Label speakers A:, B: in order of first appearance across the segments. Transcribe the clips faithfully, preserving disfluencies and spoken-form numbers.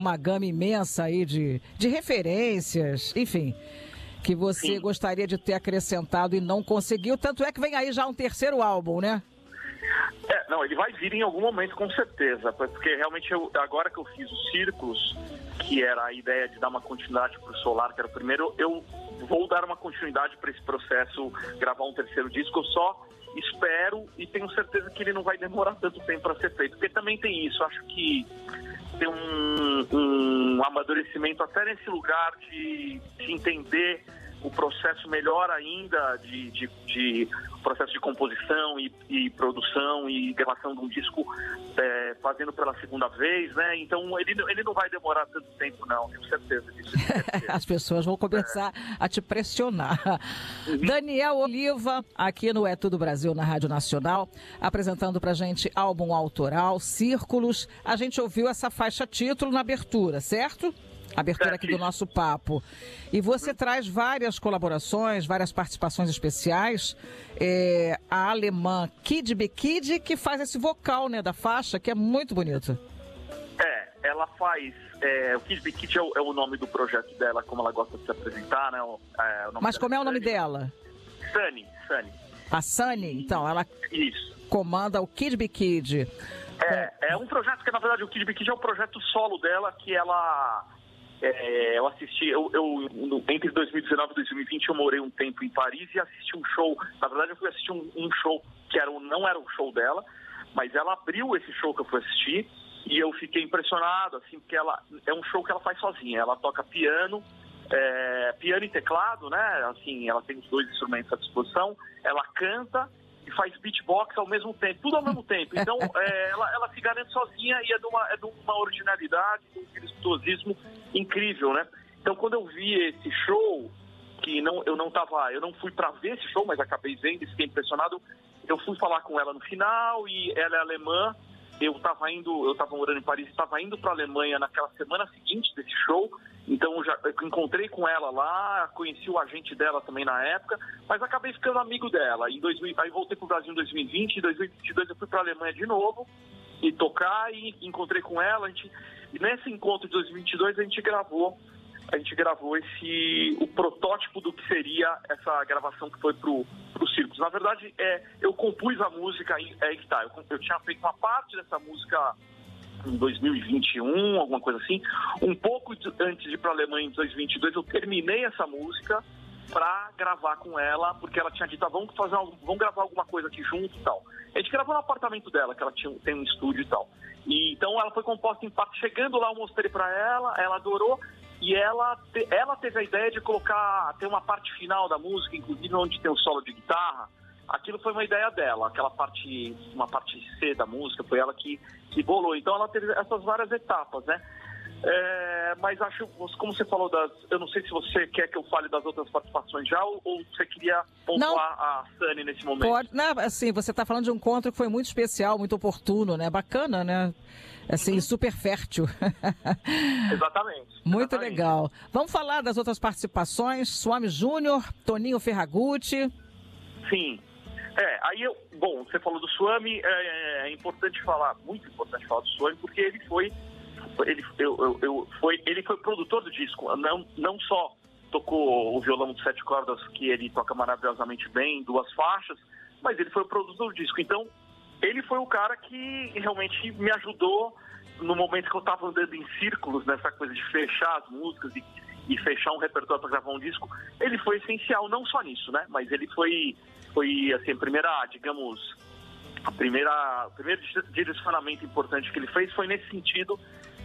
A: uma gama imensa aí de, de referências, enfim, que você Sim. gostaria de ter acrescentado e não conseguiu. Tanto é que vem aí já um terceiro álbum, né?
B: É, não, ele vai vir em algum momento, com certeza, porque realmente eu, agora que eu fiz os Círculos, que era a ideia de dar uma continuidade para o Solar, que era o primeiro, eu vou dar uma continuidade para esse processo, gravar um terceiro disco. Eu só espero e tenho certeza que ele não vai demorar tanto tempo para ser feito, porque também tem isso, acho que tem um, um amadurecimento até nesse lugar de, de entender o processo melhor ainda de, de, de processo de composição e, e produção e gravação de um disco é, fazendo pela segunda vez, né? Então ele, ele não vai demorar tanto tempo, não, tenho certeza disso.
A: As pessoas vão começar é. a te pressionar. Uhum. Daniel Oliva, aqui no É Tudo Brasil, na Rádio Nacional, apresentando pra gente álbum autoral, Círculos. A gente ouviu essa faixa título na abertura, certo? Abertura aqui do nosso papo. E você hum. traz várias colaborações, várias participações especiais. É, a alemã Kid Be Kid, que faz esse vocal, né, da faixa, que é muito bonito.
B: É, ela faz... É, o Kid Be Kid é o, é o nome do projeto dela, como ela gosta de se apresentar, né? O, é, o nome
A: Mas como é o nome dela?
B: Sunny, Sunny.
A: A Sunny, então, ela
B: Isso.
A: comanda o Kid Be Kid.
B: É, é um projeto que, na verdade, o Kid Be Kid é o projeto solo dela, que ela... É, eu assisti, eu, eu no, entre dois mil e dezenove e dois mil e vinte eu morei um tempo em Paris e assisti um show. Na verdade eu fui assistir um, um show que era, não era o show dela, mas ela abriu esse show que eu fui assistir e eu fiquei impressionado, assim, porque ela é um show que ela faz sozinha. Ela toca piano, é, piano e teclado, né? Assim, ela tem os dois instrumentos à disposição, ela canta e faz beatbox ao mesmo tempo, tudo ao mesmo tempo. Então, é, ela, ela se garante sozinha e é de uma, é de uma originalidade, de um virtuosismo incrível, né? Então, quando eu vi esse show, que não, eu não tava, eu não fui pra ver esse show, mas acabei vendo e fiquei impressionado, eu fui falar com ela no final e ela é alemã, eu tava indo, eu tava morando em Paris e tava indo pra Alemanha naquela semana seguinte desse show, então eu já eu encontrei com ela lá, conheci o agente dela também na época, mas acabei ficando amigo dela. Em dois mil, aí voltei pro Brasil em dois mil e vinte, em dois mil e vinte e dois eu fui pra Alemanha de novo e tocar e encontrei com ela, a gente, e nesse encontro de dois mil e vinte e dois a gente gravou a gente gravou esse, o protótipo do que seria essa gravação que foi pro, pro Círculos. Na verdade, é, eu compus a música, é que tá, eu, eu tinha feito uma parte dessa música em dois mil e vinte e um, alguma coisa assim, um pouco de, antes de ir pra Alemanha em dois mil e vinte e dois, eu terminei essa música pra gravar com ela, porque ela tinha dito, ah, vamos fazer uma, vamos gravar alguma coisa aqui junto e tal. A gente gravou no apartamento dela, que ela tinha, tem um estúdio e tal. E, então ela foi composta em parte, chegando lá eu mostrei pra ela, ela adorou, e ela, te, ela teve a ideia de colocar, ter uma parte final da música, inclusive onde tem o solo de guitarra. Aquilo foi uma ideia dela, aquela parte, uma parte C da música, foi ela que, que bolou. Então ela teve essas várias etapas, né? É, mas acho, como você falou das... Eu não sei se você quer que eu fale das outras participações já, ou, ou você queria pontuar não, a Sunny nesse momento? Pode,
A: não, assim, você está falando de um encontro que foi muito especial, muito oportuno, né? Bacana, né? Assim, uhum. super fértil.
B: Exatamente.
A: Muito
B: exatamente.
A: legal. Vamos falar das outras participações. Swami Júnior, Toninho Ferragutti.
B: Sim. É, aí eu... Bom, você falou do Swami, é, é importante falar, muito importante falar do Swami, porque ele foi... Ele, eu, eu, eu, foi, ele foi produtor do disco, não, não só tocou o violão de sete cordas, que ele toca maravilhosamente bem, duas faixas, mas ele foi o produtor do disco. Então, ele foi o cara que realmente me ajudou no momento que eu estava andando em círculos, nessa coisa de fechar as músicas e, e fechar um repertório para gravar um disco. Ele foi essencial, não só nisso, né? Mas ele foi, foi assim, a primeira, digamos, a primeira, o primeiro direcionamento importante que ele fez foi nesse sentido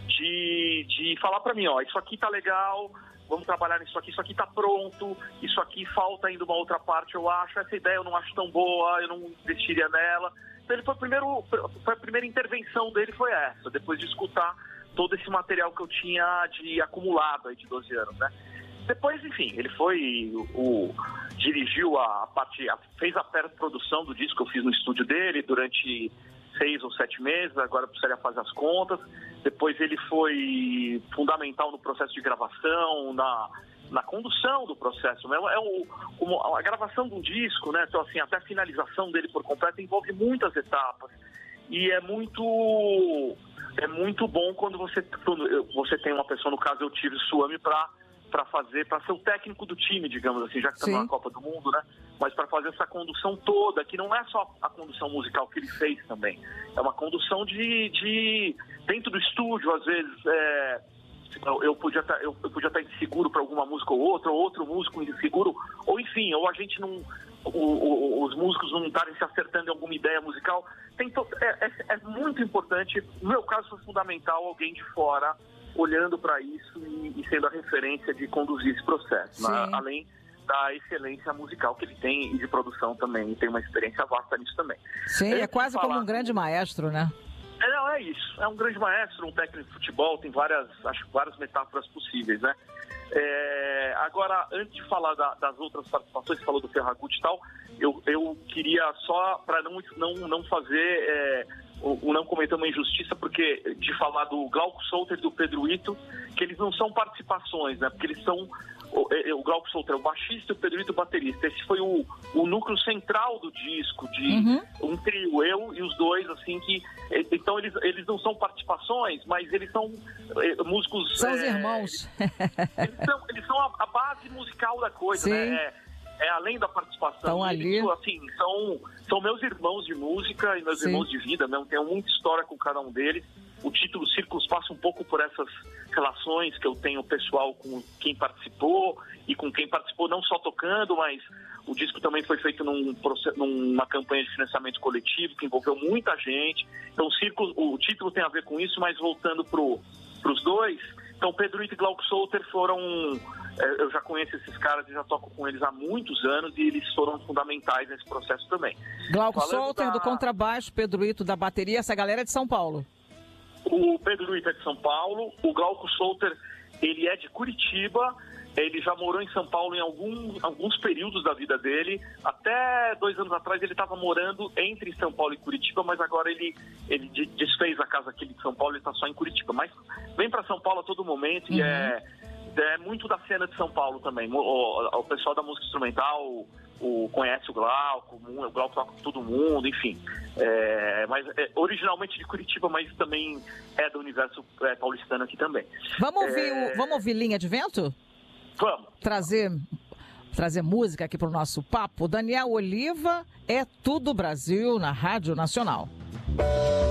B: de, de falar para mim, ó, isso aqui tá legal, vamos trabalhar nisso aqui, isso aqui tá pronto, isso aqui falta ainda uma outra parte, eu acho, essa ideia eu não acho tão boa, eu não investiria nela. Então ele foi o primeiro, foi a primeira intervenção dele foi essa, depois de escutar todo esse material que eu tinha de acumulado aí de doze anos, né? Depois, enfim, ele foi, o, o dirigiu a, a parte, a, fez a pré-produção do disco que eu fiz no estúdio dele durante seis ou sete meses, agora eu precisaria fazer as contas. Depois ele foi fundamental no processo de gravação, na, na condução do processo. É, é o, como a gravação de um disco, né? Então, assim, até a finalização dele por completo envolve muitas etapas. E é muito... é muito bom quando você, quando você tem uma pessoa, no caso eu tive o Suami para para fazer, para ser o técnico do time, digamos assim, já que estamos na Copa do Mundo, né? Mas para fazer essa condução toda, que não é só a condução musical que ele fez também, é uma condução de, de dentro do estúdio, às vezes, é, eu, eu podia estar eu, eu podia estar inseguro para alguma música ou outra, ou outro músico inseguro, ou enfim, ou a gente não, o, o, os músicos não estarem se acertando em alguma ideia musical. Tem to, é, é, é muito importante, no meu caso foi fundamental alguém de fora olhando para isso e, e sendo a referência de conduzir esse processo, né? Além da excelência musical que ele tem e de produção também, e tem uma experiência vasta nisso também.
A: Sim, é quase falar... como um grande maestro, né?
B: É, não, é isso, é um grande maestro, um técnico de futebol, tem várias, acho, várias metáforas possíveis, né? É, agora, antes de falar da, das outras participações, você falou do Ferragut e tal, eu, eu queria só, para não, não, não fazer... É, o, o não cometer uma injustiça, porque de falar do Glauco Souter e do Pedro Ito, que eles não são participações, né? Porque eles são... O, o Glauco Souter é o baixista e o Pedro Ito o baterista. Esse foi o, o núcleo central do disco, de
A: uhum.
B: um trio, eu e os dois, assim, que... Então, eles, eles não são participações, mas eles são é, músicos...
A: São
B: é,
A: os irmãos.
B: Eles são, eles são a, a base musical da coisa,
A: Sim.
B: né? É, é além da participação.
A: Estão ali.
B: Eles, assim, são, são meus irmãos de música e meus Sim. irmãos de vida, né? Tenho muita história com cada um deles. O título Círculos passa um pouco por essas relações que eu tenho pessoal com quem participou e com quem participou não só tocando, mas o disco também foi feito num, numa campanha de financiamento coletivo que envolveu muita gente. Então o, Círculo, o título tem a ver com isso, mas voltando para os dois, então Pedro Ito e Glauco Souter foram... Eu já conheço esses caras e já toco com eles há muitos anos e eles foram fundamentais nesse processo também.
A: Glauco Souter da... do contrabaixo, Pedro Ito da bateria, essa galera é de São Paulo.
B: O Pedro Ito é de São Paulo, o Glauco Souter, ele é de Curitiba, ele já morou em São Paulo em algum, alguns períodos da vida dele. Até dois anos atrás ele estava morando entre São Paulo e Curitiba, mas agora ele, ele desfez a casa aqui de São Paulo e está só em Curitiba. Mas vem para São Paulo a todo momento e uhum. é... É muito da cena de São Paulo também. O, o, o pessoal da música instrumental o, o, conhece o Glauco, o Glauco toca com todo mundo, enfim. É, mas é, originalmente de Curitiba, mas também é do universo é, paulistano aqui também.
A: Vamos ouvir,
B: é...
A: o, vamos ouvir Linha de Vento?
B: Vamos.
A: Trazer, trazer música aqui para o nosso papo. Daniel Oliva, É Tudo Brasil, na Rádio Nacional.